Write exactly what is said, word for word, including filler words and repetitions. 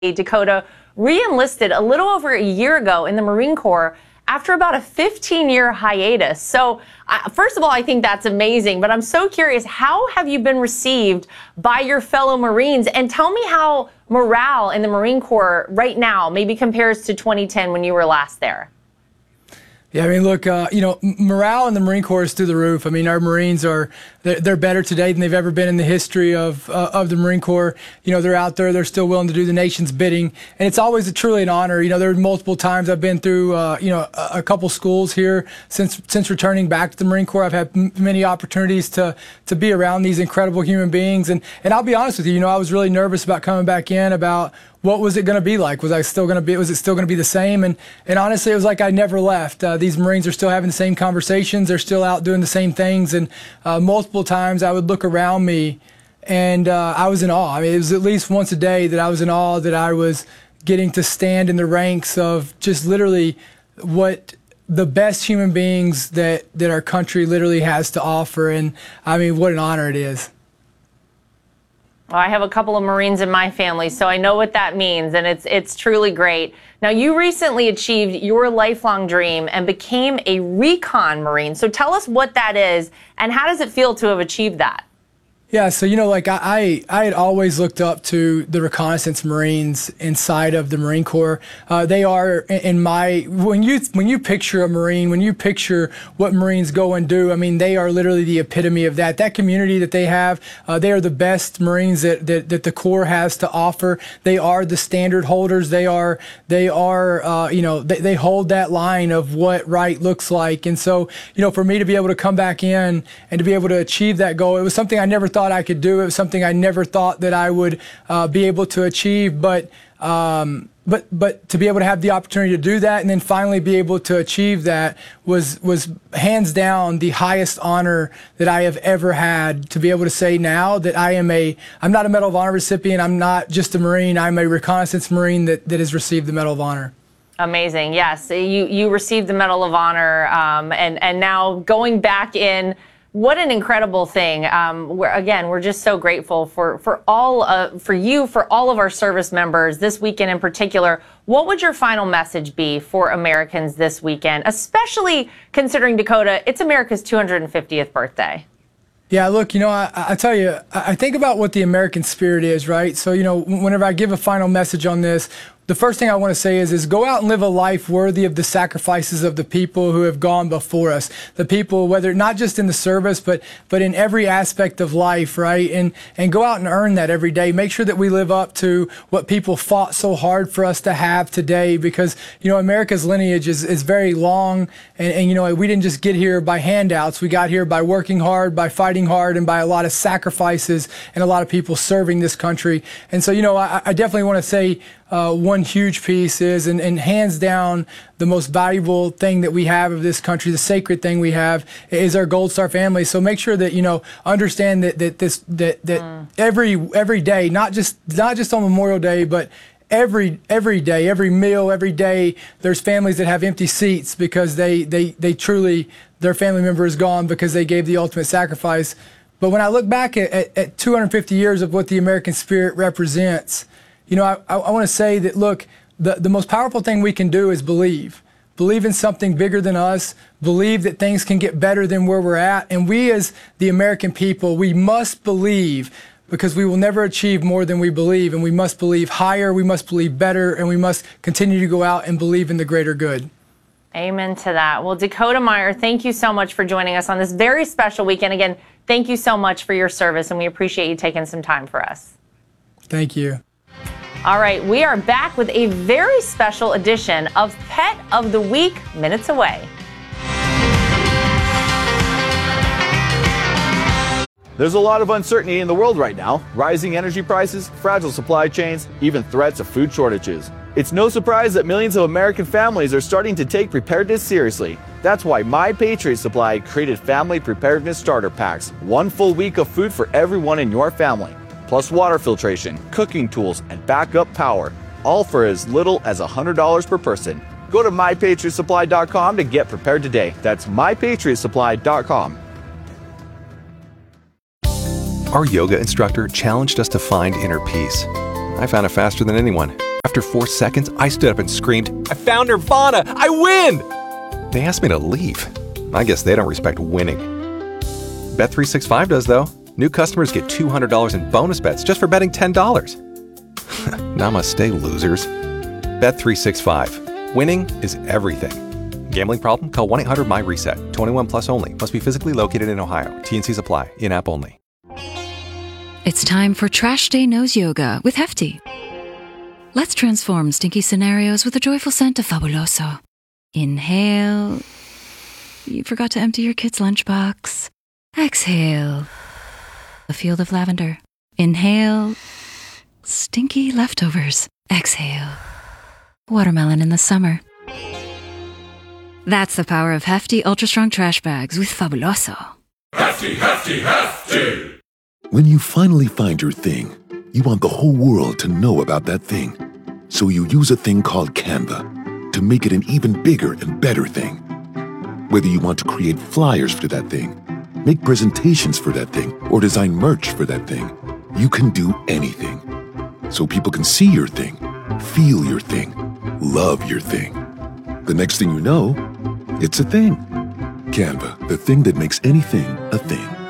Dakota re-enlisted a little over a year ago in the Marine Corps after about a fifteen-year hiatus. So uh, first of all, I think that's amazing, but I'm so curious, how have you been received by your fellow Marines? And tell me how morale in the Marine Corps right now maybe compares to twenty ten when you were last there. Yeah, I mean, look, uh, you know, morale in the Marine Corps is through the roof. I mean, our Marines are, they're, they're better today than they've ever been in the history of uh, of the Marine Corps. You know, they're out there, they're still willing to do the nation's bidding. And it's always a, truly an honor. You know, there are multiple times I've been through, uh, you know, a, a couple schools here since since returning back to the Marine Corps. I've had m- many opportunities to to be around these incredible human beings. And, and I'll be honest with you, you know, I was really nervous about coming back in, about what was it going to be like? Was I still going to be, was it still going to be the same? And, and honestly, it was like I never left. Uh, these Marines are still having the same conversations. They're still out doing the same things. And uh, multiple times I would look around me and uh, I was in awe. I mean, it was at least once a day that I was in awe that I was getting to stand in the ranks of just literally what the best human beings that, that our country literally has to offer. And I mean, what an honor it is. Well, I have a couple of Marines in my family, so I know what that means, and it's it's truly great. Now, you recently achieved your lifelong dream and became a recon Marine. So tell us what that is, and how does it feel to have achieved that? Yeah, so, you know, like I, I, I had always looked up to the reconnaissance Marines inside of the Marine Corps. Uh, they are in my, when you, when you picture a Marine, when you picture what Marines go and do, I mean, they are literally the epitome of that. That community that they have, uh, they are the best Marines that, that, that the Corps has to offer. They are the standard holders. They are, they are, uh, you know, they, they hold that line of what right looks like. And so, you know, for me to be able to come back in and to be able to achieve that goal, it was something I never thought I could do. It was something I never thought that I would uh, be able to achieve, but um, but but to be able to have the opportunity to do that and then finally be able to achieve that was was hands down the highest honor that I have ever had. To be able to say now that I am a I'm not a Medal of Honor recipient. I'm not just a Marine. I'm a reconnaissance Marine that that has received the Medal of Honor. Amazing. Yes, you you received the Medal of Honor, um, and and now going back in. What an incredible thing. Um, we're, again, we're just so grateful for, for all, uh, for you, for all of our service members this weekend in particular. What would your final message be for Americans this weekend, especially considering, Dakota, it's America's two hundred fiftieth birthday? Yeah, look, you know, I, I tell you, I think about what the American spirit is, right? So, you know, whenever I give a final message on this, the first thing I want to say is, is go out and live a life worthy of the sacrifices of the people who have gone before us. The people, whether not just in the service, but but in every aspect of life, right? And and go out and earn that every day. Make sure that we live up to what people fought so hard for us to have today, because, you know, America's lineage is, is very long. And, and, you know, we didn't just get here by handouts. We got here by working hard, by fighting hard, and by a lot of sacrifices and a lot of people serving this country. And so, you know, I, I definitely want to say, Uh, one huge piece is, and, and hands down, the most valuable thing that we have of this country, the sacred thing we have, is our Gold Star family. So make sure that, you know, understand that that this that that mm. every every day, not just not just on Memorial Day, but every every day, every meal, every day, there's families that have empty seats because they they they truly, their family member is gone because they gave the ultimate sacrifice. But when I look back at, at, at two hundred fifty years of what the American spirit represents, you know, I, I, I want to say that, look, the, the most powerful thing we can do is believe. Believe in something bigger than us. Believe that things can get better than where we're at. And we as the American people, we must believe, because we will never achieve more than we believe. And we must believe higher, we must believe better, and we must continue to go out and believe in the greater good. Amen to that. Well, Dakota Meyer, thank you so much for joining us on this very special weekend. Again, thank you so much for your service, and we appreciate you taking some time for us. Thank you. All right, we are back with a very special edition of Pet of the Week, minutes away. There's a lot of uncertainty in the world right now. Rising energy prices, fragile supply chains, even threats of food shortages. It's no surprise that millions of American families are starting to take preparedness seriously. That's why My Patriot Supply created Family Preparedness Starter Packs. One full week of food for everyone in your family. Plus water filtration, cooking tools, and backup power, all for as little as one hundred dollars per person. Go to my patriot supply dot com to get prepared today. That's my patriot supply dot com. Our yoga instructor challenged us to find inner peace. I found it faster than anyone. After four seconds, I stood up and screamed, "I found Nirvana! I win!" They asked me to leave. I guess they don't respect winning. Bet three sixty-five does, though. New customers get two hundred dollars in bonus bets just for betting ten dollars. Namaste, losers. Bet three sixty-five. Winning is everything. Gambling problem? Call one eight hundred M Y reset. twenty-one plus only. Must be physically located in Ohio. T N Cs apply. In-app only. It's time for Trash Day Nose Yoga with Hefty. Let's transform stinky scenarios with the joyful scent of Fabuloso. Inhale. You forgot to empty your kid's lunchbox. Exhale. A field of lavender. Inhale. Stinky leftovers. Exhale. Watermelon in the summer. That's the power of Hefty Ultra Strong Trash Bags with Fabuloso. Hefty, hefty, hefty! When you finally find your thing, you want the whole world to know about that thing. So you use a thing called Canva to make it an even bigger and better thing. Whether you want to create flyers for that thing, make presentations for that thing, or design merch for that thing, you can do anything. So people can see your thing, feel your thing, love your thing. The next thing you know, it's a thing. Canva, the thing that makes anything a thing.